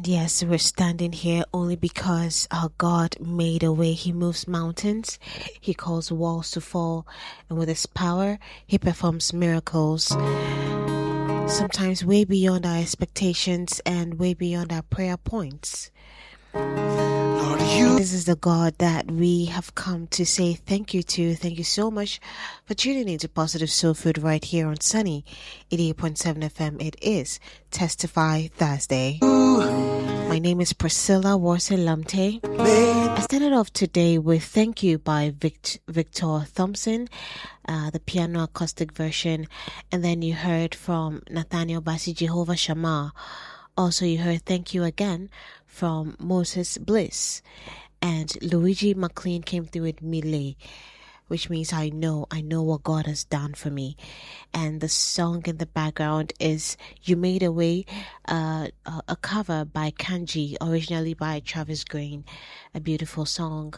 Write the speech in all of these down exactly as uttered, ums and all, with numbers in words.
Yes, we're standing here only because our God made a way. He moves mountains, He calls walls to fall, and with His power, He performs miracles. Sometimes way beyond our expectations and way beyond our prayer points. Lord, you... This is the God that we have come to say thank you to. Thank you so much for tuning in to Positive Soul Food right here on Sunny eighty-eight point seven F M. It is Testify Thursday. My name is Priscilla Warse-Lamte. I started off today with Thank You by Vict- Victor Thompson, uh, the piano acoustic version. And then you heard from Nathaniel Bassi, Jehovah Shammah. Also, you heard Thank You Again from Moses Bliss. And Luigi McLean came through with Mile, which means I know, I know what God has done for me. And the song in the background is You Made a Way, uh, a cover by Kanji, originally by Travis Green. A beautiful song.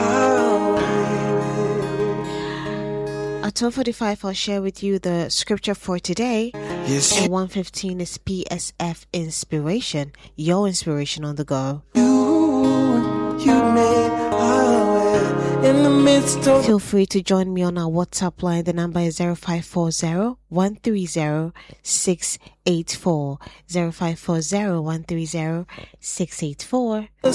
At twelve forty-five, I'll share with you the scripture for today. Yes. At one fifteen is P S F Inspiration, your inspiration on the go. You, you made our way in the midst of... Feel free to join me on our WhatsApp line. The number is zero five four zero, one three zero, six eight four. zero five four zero, one three zero, six eight four.